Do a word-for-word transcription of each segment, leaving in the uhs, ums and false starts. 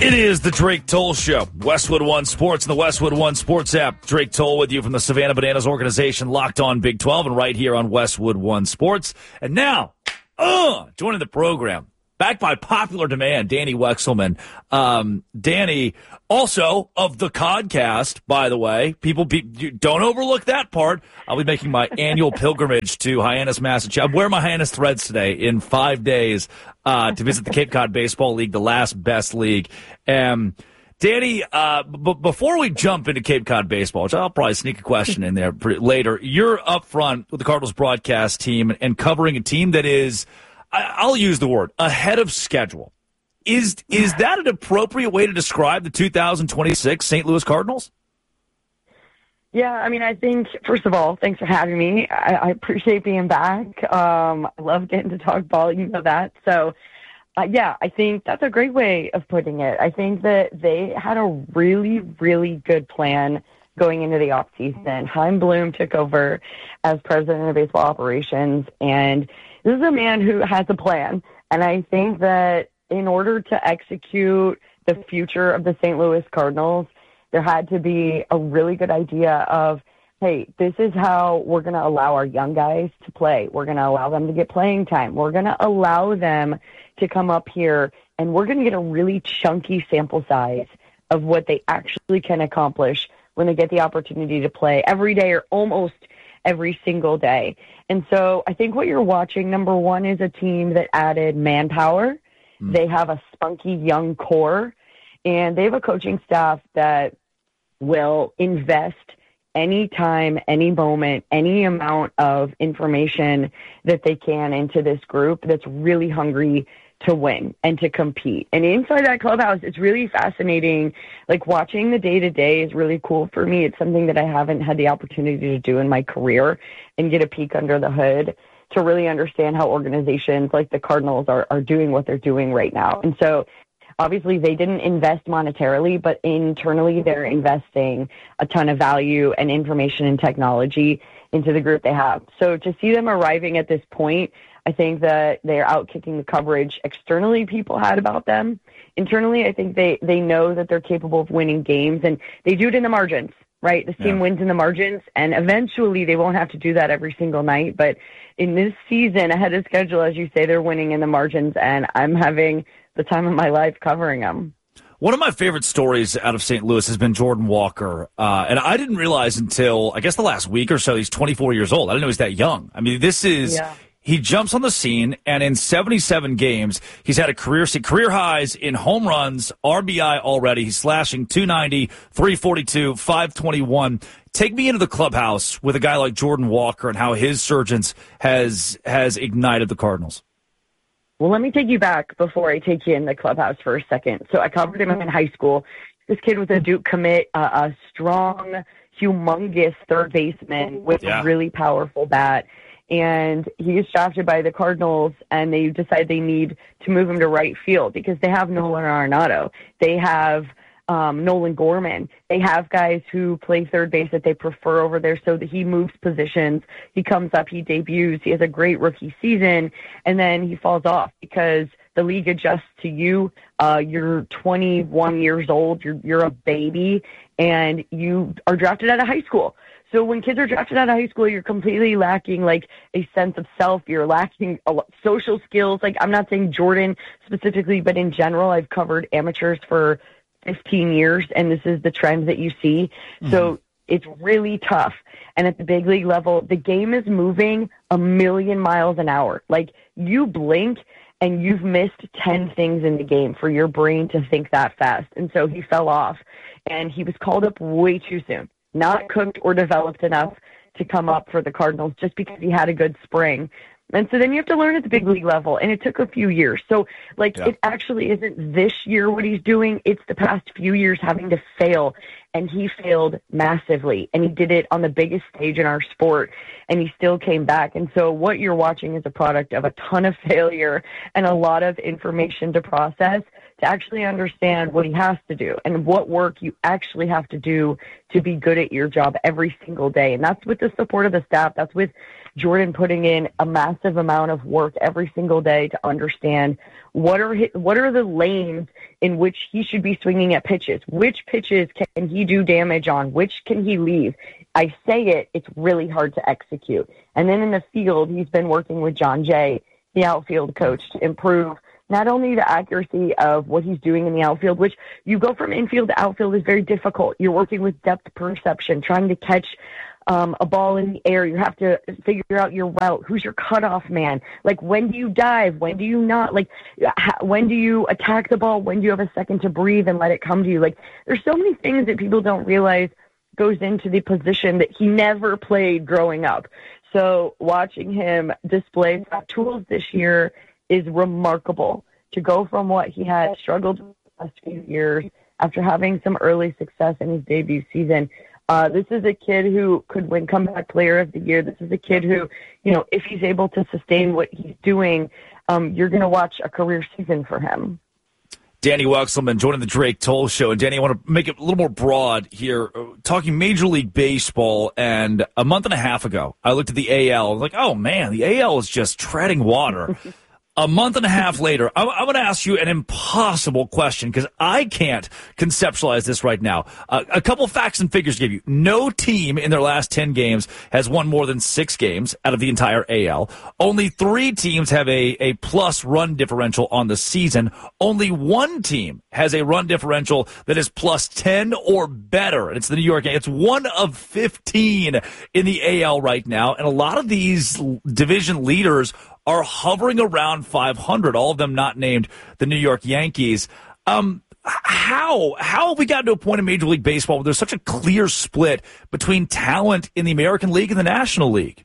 It is the Drake Toll Show. Westwood One Sports and the Westwood One Sports app. Drake Toll with you from the Savannah Bananas organization, Locked On Big twelve, and right here on Westwood One Sports. And now, uh, joining the program, back by popular demand, Danny Wexelman. Um, Danny, also of the Codcast, by the way. People, be, don't overlook that part. I'll be making my annual pilgrimage to Hyannis, Massachusetts. I'm wearing my Hyannis threads today in five days uh, to visit the Cape Cod Baseball League, the last best league. Um, Danny, uh, b- before we jump into Cape Cod baseball, which I'll probably sneak a question in there later, you're up front with the Cardinals broadcast team and covering a team that is, I'll use the word, ahead of schedule. Is is that an appropriate way to describe the two thousand twenty-six Saint Louis Cardinals? Yeah, I mean, I think, first of all, thanks for having me. I, I appreciate being back. Um, I love getting to talk ball, you know that. So, uh, yeah, I think that's a great way of putting it. I think that they had a really, really good plan going into the offseason. Chaim Bloom took over as president of baseball operations, and this is a man who has a plan. And I think that in order to execute the future of the Saint Louis Cardinals, there had to be a really good idea of, hey, this is how we're going to allow our young guys to play. We're going to allow them to get playing time. We're going to allow them to come up here, and we're going to get a really chunky sample size of what they actually can accomplish when they get the opportunity to play every day or almost every single day. And so I think what you're watching, number one, is a team that added manpower. Mm. They have a spunky young core, and they have a coaching staff that will invest any time, any moment, any amount of information that they can into this group that's really hungry to win and to compete. And inside that clubhouse, it's really fascinating. Like, watching the day-to-day is really cool for me. It's something that I haven't had the opportunity to do in my career and get a peek under the hood to really understand how organizations like the Cardinals are, are doing what they're doing right now. And so obviously they didn't invest monetarily, but internally they're investing a ton of value and information and technology into the group they have. So to see them arriving at this point, I think that they're out kicking the coverage externally people had about them. Internally, I think they, they know that they're capable of winning games, and they do it in the margins, right? This team yeah. wins in the margins, and eventually they won't have to do that every single night. But in this season, ahead of schedule, as you say, they're winning in the margins, and I'm having the time of my life covering them. One of my favorite stories out of Saint Louis has been Jordan Walker. Uh, and I didn't realize until, I guess, the last week or so, he's twenty-four years old. I didn't know he was that young. I mean, this is... Yeah. He jumps on the scene, and in seventy-seven games, he's had a career career highs in home runs, R B I already. He's slashing two ninety, three forty-two, five twenty-one. Take me into the clubhouse with a guy like Jordan Walker and how his surgence has has ignited the Cardinals. Well, let me take you back before I take you in the clubhouse for a second. So I covered him in high school. This kid was a Duke commit, uh, a strong, humongous third baseman with yeah. a really powerful bat. And he is drafted by the Cardinals, and they decide they need to move him to right field because they have Nolan Arenado. They have um, Nolan Gorman. They have guys who play third base that they prefer over there, so that he moves positions. He comes up, he debuts, he has a great rookie season, and then he falls off because the league adjusts to you. Uh, you're twenty-one years old, you're, you're a baby, and you are drafted out of high school. So when kids are drafted out of high school, you're completely lacking, like, a sense of self. You're lacking a lot, social skills. Like, I'm not saying Jordan specifically, but in general, I've covered amateurs for fifteen years, and this is the trend that you see. Mm-hmm. So it's really tough. And at the big league level, the game is moving a million miles an hour. Like, you blink, and you've missed ten things in the game for your brain to think that fast. And so he fell off, and he was called up way too soon. Not cooked or developed enough to come up for the Cardinals just because he had a good spring. And so then you have to learn at the big league level, and it took a few years. So, like, yeah. it actually isn't this year what he's doing. It's the past few years having to fail, and he failed massively, and he did it on the biggest stage in our sport, and he still came back. And so what you're watching is a product of a ton of failure and a lot of information to process to actually understand what he has to do and what work you actually have to do to be good at your job every single day. And that's with the support of the staff. That's with Jordan putting in a massive amount of work every single day to understand what are his, what are the lanes in which he should be swinging at pitches. Which pitches can he do damage on? Which can he leave? I say it, it's really hard to execute. And then in the field, he's been working with John Jay, the outfield coach, to improve not only the accuracy of what he's doing in the outfield, which you go from infield to outfield is very difficult. You're working with depth perception, trying to catch um, a ball in the air. You have to figure out your route. Who's your cutoff man? Like, when do you dive? When do you not? Like, when do you attack the ball? When do you have a second to breathe and let it come to you? Like, there's so many things that people don't realize goes into the position that he never played growing up. So watching him display tools this year is remarkable. To go from what he had struggled with the last few years after having some early success in his debut season. Uh, this is a kid who could win comeback player of the year. This is a kid who, you know, if he's able to sustain what he's doing, um, you're going to watch a career season for him. Danny Wexelman joining the Drake Toll Show. And Danny, I want to make it a little more broad here. Talking Major League Baseball, and a month and a half ago, I looked at the A L. I was like, oh, man, the A L is just treading water. A month and a half later, I'm, I'm going to ask you an impossible question because I can't conceptualize this right now. Uh, a couple facts and figures to give you. No team in their last ten games has won more than six games out of the entire A L. Only three teams have a, a plus run differential on the season. Only one team has a run differential that is plus ten or better, and it's the New York Yankees. It's one of fifteen in the A L right now, and a lot of these division leaders are hovering around five hundred, all of them not named the New York Yankees. Um, how how have we gotten to a point in Major League Baseball where there's such a clear split between talent in the American League and the National League?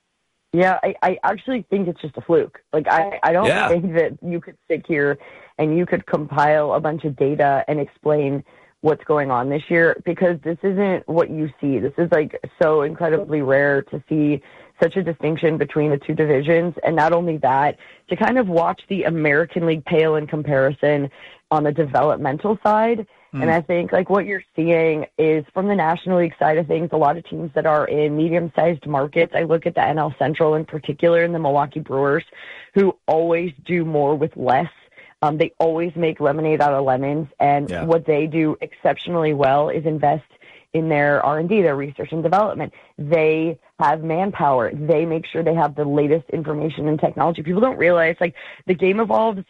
Yeah, I, I actually think it's just a fluke. Like, I, I don't yeah. think that you could sit here and you could compile a bunch of data and explain what's going on this year, because this isn't what you see. This is, like, so incredibly rare to see such a distinction between the two divisions. And not only that, to kind of watch the American League pale in comparison on the developmental side. Mm. And I think, like, what you're seeing is from the National League side of things, a lot of teams that are in medium-sized markets. I look at the N L Central in particular, and the Milwaukee Brewers, who always do more with less. Um, they always make lemonade out of lemons. And yeah. what they do exceptionally well is invest in their R and D, their research and development. They have manpower. They make sure they have the latest information and technology. People don't realize, like, the game evolves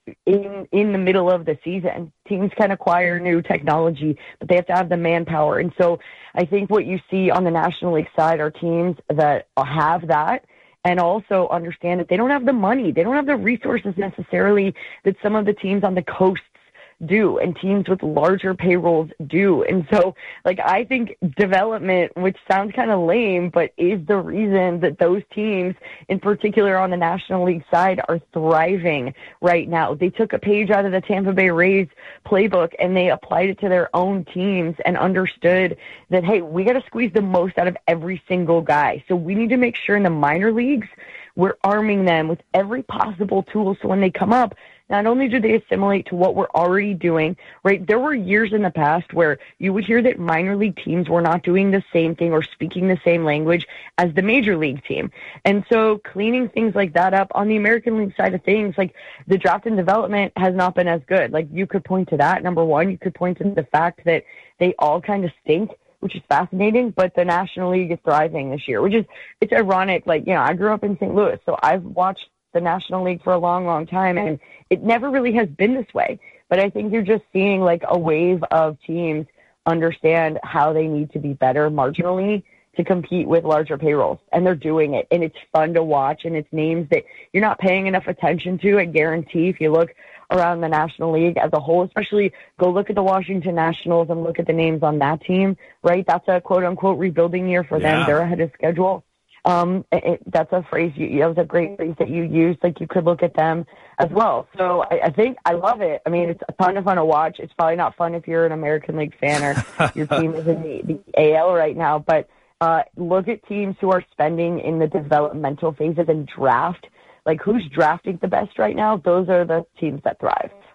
in in the middle of the season. Teams can acquire new technology, but they have to have the manpower. And so I think what you see on the National League side are teams that have that and also understand that they don't have the money. They don't have the resources necessarily that some of the teams on the coast do, and teams with larger payrolls do. And so, like, I think development, which sounds kind of lame, but is the reason that those teams, in particular on the National League side, are thriving right now. They took a page out of the Tampa Bay Rays playbook and they applied it to their own teams and understood that, hey, we got to squeeze the most out of every single guy. So we need to make sure in the minor leagues we're arming them with every possible tool so when they come up, not only do they assimilate to what we're already doing, right? There were years in the past where you would hear that minor league teams were not doing the same thing or speaking the same language as the major league team. And so cleaning things like that up on the American League side of things, like the draft and development has not been as good. Like, you could point to that. Number one, you could point to the fact that they all kind of stink, which is fascinating, but the National League is thriving this year, which is, it's ironic. Like, you know, I grew up in Saint Louis, so I've watched the National League for a long, long time, and it never really has been this way. But I think you're just seeing, like, a wave of teams understand how they need to be better marginally to compete with larger payrolls, and they're doing it, and it's fun to watch, and it's names that you're not paying enough attention to. I guarantee if you look around the National League as a whole, especially go look at the Washington Nationals and look at the names on that team, right? That's a quote-unquote rebuilding year for yeah. them. They're ahead of schedule. Um, it, that's a phrase you, that was a great phrase that you used. Like, you could look at them as well. So I, I think I love it. I mean, it's a ton of fun to watch. It's probably not fun if you're an American League fan or your team is in the, the A L right now, but uh, look at teams who are spending in the developmental phases and draft. Like, who's drafting the best right now? Those are the teams that thrive.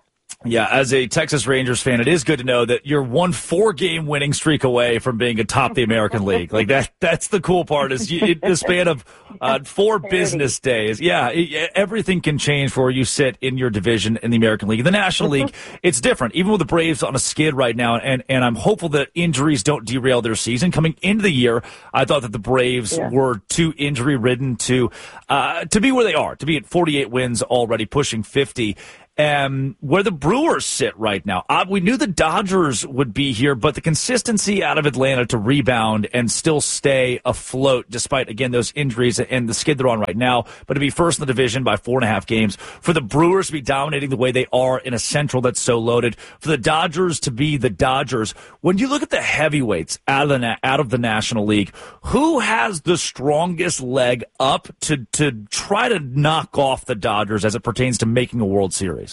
Yeah, as a Texas Rangers fan, it is good to know that you're one four-game winning streak away from being atop the American League. Like that, that's the cool part. Is you, in the span of uh, four business days, yeah, it, everything can change for where you sit in your division in the American League. The National League, it's different. Even with the Braves on a skid right now, and and I'm hopeful that injuries don't derail their season. Coming into the year, I thought that the Braves yeah. were too injury-ridden to uh, to be where they are, to be at forty-eight wins already, pushing fifty. Um, where the Brewers sit right now. Uh, we knew the Dodgers would be here, but the consistency out of Atlanta to rebound and still stay afloat despite, again, those injuries and the skid they're on right now, but to be first in the division by four and a half games, for the Brewers to be dominating the way they are in a Central that's so loaded, for the Dodgers to be the Dodgers. When you look at the heavyweights out of the, na- out of the National League, who has the strongest leg up to, to try to knock off the Dodgers as it pertains to making a World Series?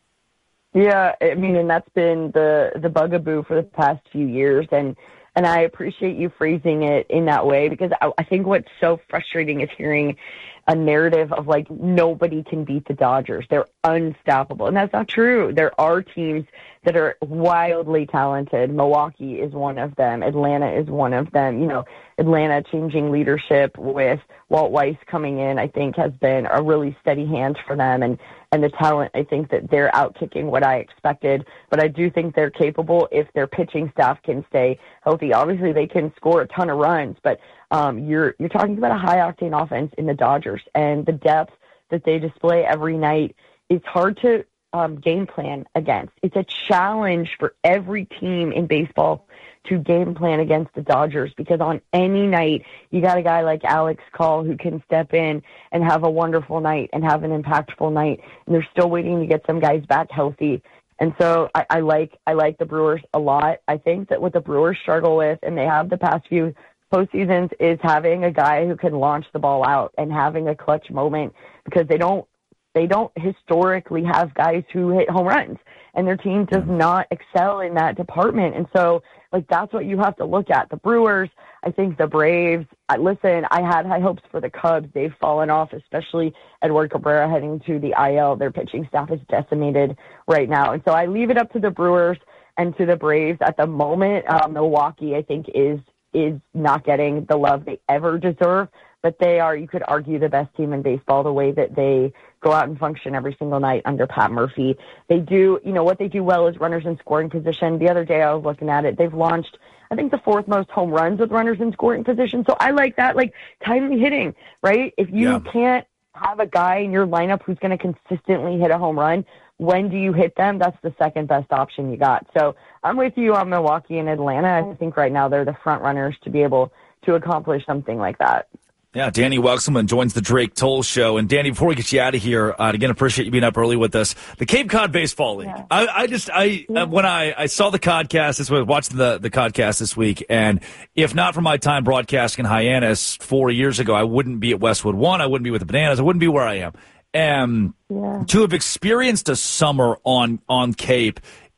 Yeah, I mean, and that's been the, the bugaboo for the past few years, and, and I appreciate you phrasing it in that way, because I, I think what's so frustrating is hearing a narrative of, like, nobody can beat the Dodgers. They're unstoppable, and that's not true. There are teams that are wildly talented. Milwaukee is one of them. Atlanta is one of them. You know, Atlanta changing leadership with Walt Weiss coming in, I think, has been a really steady hand for them, and And the talent, I think that they're out-kicking what I expected. But I do think they're capable if their pitching staff can stay healthy. Obviously, they can score a ton of runs, but um, you're you're talking about a high-octane offense in the Dodgers. And the depth that they display every night, it's hard to um, game plan against. It's a challenge for every team in baseball to game plan against the Dodgers, because on any night you got a guy like Alex Call who can step in and have a wonderful night and have an impactful night, and they're still waiting to get some guys back healthy. And so I, I like I like the Brewers a lot. I think that what the Brewers struggle with, and they have the past few postseasons, is having a guy who can launch the ball out and having a clutch moment, because they don't they don't historically have guys who hit home runs, and their team does not excel in that department. And so, like, that's what you have to look at. The Brewers, I think the Braves, I, listen, I had high hopes for the Cubs. They've fallen off, especially Edward Cabrera heading to the I L. Their pitching staff is decimated right now. And so I leave it up to the Brewers and to the Braves at the moment. Uh, Milwaukee, I think, is is not getting the love they ever deserve, but they are, you could argue, the best team in baseball, the way that they go out and function every single night under Pat Murphy. They do, you know, what they do well is runners in scoring position. The other day I was looking at it. They've launched, I think, the fourth most home runs with runners in scoring position. So I like that, like, timely hitting, right? If you yeah. can't have a guy in your lineup who's going to consistently hit a home run, when do you hit them? That's the second best option you got. So I'm with you on Milwaukee and Atlanta. I think right now they're the front runners to be able to accomplish something like that. Yeah, Danny Wexelman joins the Drake Toll Show. And Danny, before we get you out of here, uh, again, appreciate you being up early with us. The Cape Cod Baseball League. Yeah. I, I just, I yeah. uh, when I, I saw the Codcast this week, watched the the Codcast this week, and if not for my time broadcasting in Hyannis four years ago, I wouldn't be at Westwood One. I wouldn't be with the Bananas. I wouldn't be where I am. And yeah. to have experienced a summer on on Cape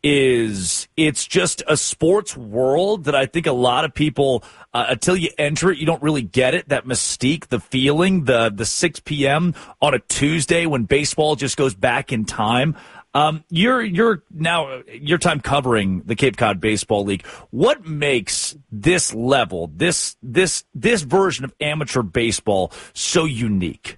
is, it's just a sports world that I think a lot of people, uh, until you enter it, you don't really get it. That mystique, the feeling, the the six p.m. on a Tuesday when baseball just goes back in time. Um, you're you're now your time covering the Cape Cod Baseball League. What makes this level, this this this version of amateur baseball so unique?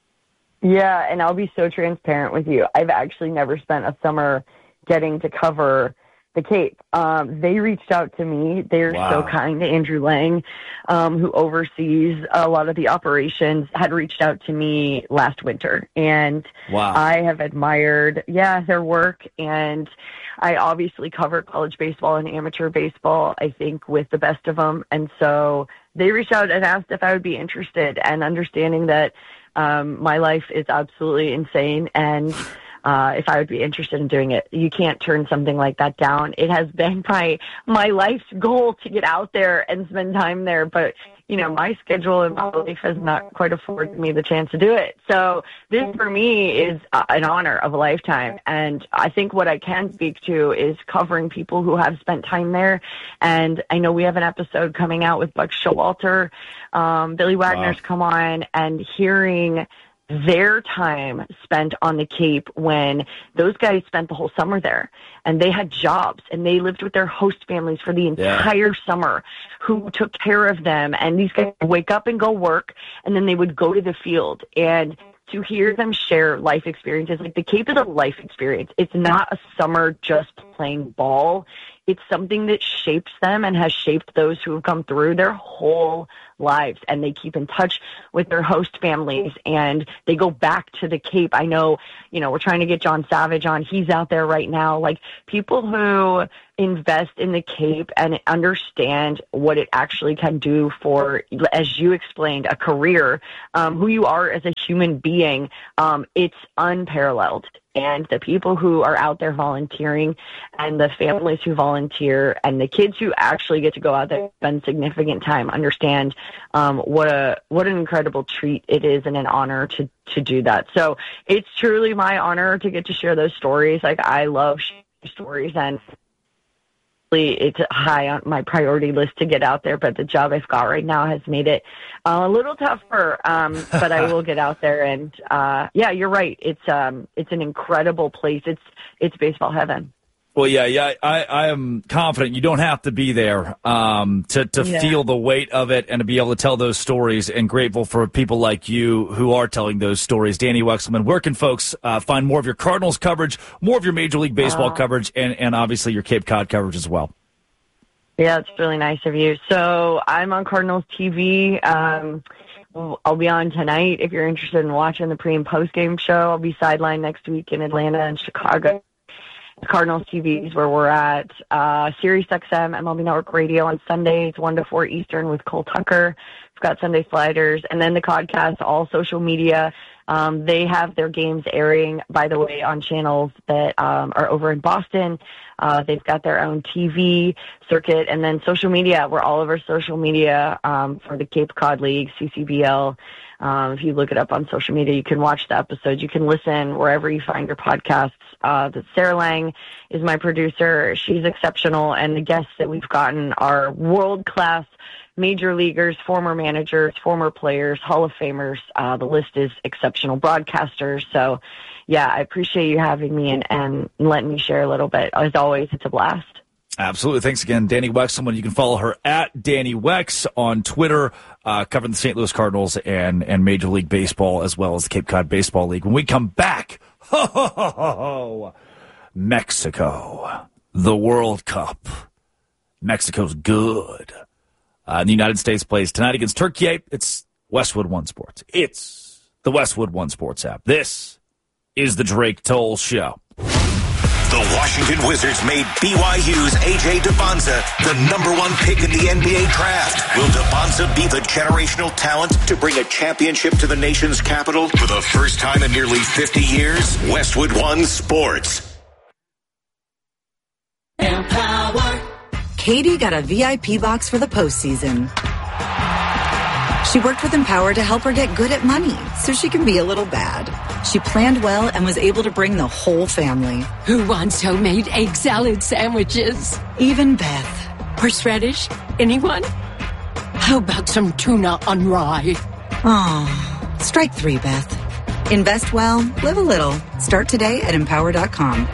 Yeah, and I'll be so transparent with you. I've actually never spent a summer getting to cover the Cape. Um, they reached out to me. They're wow. so kind. Andrew Lang, um, who oversees a lot of the operations, had reached out to me last winter. And wow. I have admired, yeah, their work. And I obviously cover college baseball and amateur baseball, I think, with the best of them. And so they reached out and asked if I would be interested, and understanding that Um, my life is absolutely insane, and uh, if I would be interested in doing it, you can't turn something like that down. It has been my my life's goal to get out there and spend time there, but you know, my schedule and my life has not quite afforded me the chance to do it. So this, for me, is uh, an honor of a lifetime. And I think what I can speak to is covering people who have spent time there. And I know we have an episode coming out with Buck Showalter. Um, Billy Wagner's wow. come on, and hearing their time spent on the Cape when those guys spent the whole summer there, and they had jobs and they lived with their host families for the entire yeah. summer, who took care of them. And these guys would wake up and go work, and then they would go to the field. And to hear them share life experiences, like the Cape is a life experience. It's not a summer just playing ball. It's something that shapes them and has shaped those who have come through their whole lives, and they keep in touch with their host families, and they go back to the Cape. I know, you know, we're trying to get John Savage on. He's out there right now. Like, people who invest in the Cape and understand what it actually can do for, as you explained, a career, um, who you are as a human being, um, it's unparalleled. And the people who are out there volunteering, and the families who volunteer, and the kids who actually get to go out there and spend significant time, understand um, what a what an incredible treat it is, and an honor to to do that. So it's truly my honor to get to share those stories. Like, I love sharing stories, and it's high on my priority list to get out there, but the job I've got right now has made it uh, a little tougher. Um, but I will get out there, and uh, yeah, you're right. It's um, it's an incredible place. It's it's baseball heaven. Well, yeah, yeah, I, I am confident you don't have to be there um, to, to yeah. feel the weight of it and to be able to tell those stories, and grateful for people like you who are telling those stories. Danny Wexelman, where can folks uh, find more of your Cardinals coverage, more of your Major League Baseball uh, coverage, and, and obviously your Cape Cod coverage as well? Yeah, it's really nice of you. So I'm on Cardinals T V. Um, I'll be on tonight if you're interested in watching the pre- and post-game show. I'll be sidelined next week in Atlanta and Chicago. Cardinals T V is where we're at. Uh, Sirius X M, M L B Network Radio on Sundays, one to four Eastern with Cole Tucker. We've got Sunday Sliders. And then the Codcast, all social media. Um, they have their games airing, by the way, on channels that um, are over in Boston. Uh, they've got their own T V circuit. And then social media. We're all over social media um, for the Cape Cod League, C C B L. Um, if you look it up on social media, you can watch the episodes. You can listen wherever you find your podcasts. Uh, Sarah Lang is my producer. She's exceptional. And the guests that we've gotten are world-class major leaguers, former managers, former players, Hall of Famers. Uh, the list is exceptional broadcasters. So, yeah, I appreciate you having me and, and letting me share a little bit. As always, it's a blast. Absolutely. Thanks again, Danny Wexelman. You can follow her at Danny Wex on Twitter, uh, covering the Saint Louis Cardinals and, and Major League Baseball, as well as the Cape Cod Baseball League. When we come back, ho, ho, ho, ho, Mexico, the World Cup. Mexico's good. Uh, the United States plays tonight against Turkey. It's Westwood One Sports. It's the Westwood One Sports app. This is the Drake Toll Show. The Washington Wizards made B Y U's A J Dybonsa the number one pick in the N B A draft. Will Dybonsa be the generational talent to bring a championship to the nation's capital for the first time in nearly fifty years? Westwood One Sports. Empower. Katie got a V I P box for the postseason. She worked with Empower to help her get good at money so she can be a little bad. She planned well and was able to bring the whole family. Who wants homemade egg salad sandwiches? Even Beth. Horseradish? Anyone? How about some tuna on rye? Oh, strike three, Beth. Invest well, live a little. Start today at empower dot com.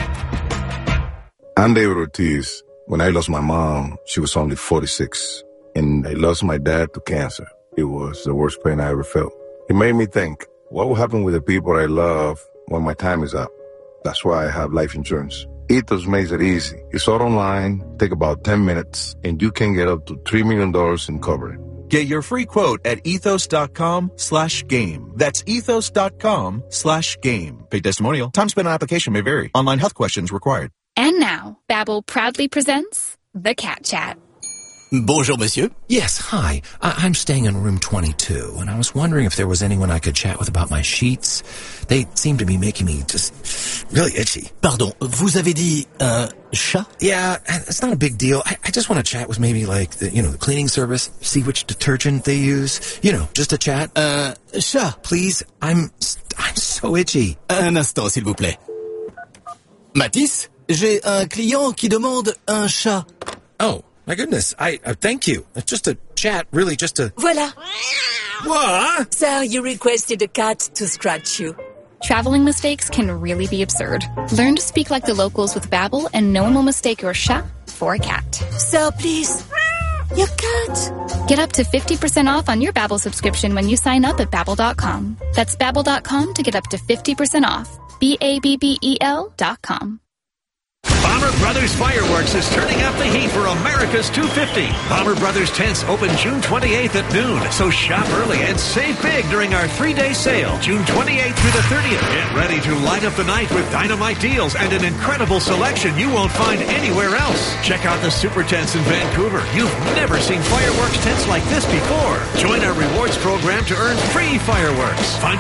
I'm David Ortiz. When I lost my mom, she was only forty-six. And I lost my dad to cancer. It was the worst pain I ever felt. It made me think, what will happen with the people I love when my time is up? That's why I have life insurance. Ethos makes it easy. It's all online, take about ten minutes, and you can get up to three million dollars in coverage. Get your free quote at ethos.com slash game. That's ethos.com slash game. Paid testimonial. Time spent on application may vary. Online health questions required. And now, Babbel proudly presents The Cat Chat. Bonjour, monsieur. Yes, hi. I- I'm staying in room twenty-two, and I was wondering if there was anyone I could chat with about my sheets. They seem to be making me just really itchy. Pardon, vous avez dit un chat? Yeah, it's not a big deal. I, I just want to chat with maybe like the, you know, the cleaning service, see which detergent they use. You know, just a chat. Un chat? Please, I'm I'm so itchy. Un instant, s'il vous plaît. Matisse, j'ai un client qui demande un chat. Oh. My goodness, I uh, thank you. It's just a chat, really just to... Voila. What? So you requested a cat to scratch you. Traveling mistakes can really be absurd. Learn to speak like the locals with Babbel, and no one will mistake your chat for a cat. So please, your cat. Get up to fifty percent off on your Babbel subscription when you sign up at Babbel dot com. That's Babbel dot com to get up to fifty percent off. B A B B E L dot com. Bomber Brothers Fireworks is turning up the heat for America's two fifty. Bomber Brothers tents open June twenty-eighth at noon, so shop early and save big during our three-day sale, June twenty-eighth through the thirtieth. Get ready to light up the night with dynamite deals and an incredible selection you won't find anywhere else. Check out the super tents in Vancouver. You've never seen fireworks tents like this before. Join our rewards program to earn free fireworks. Find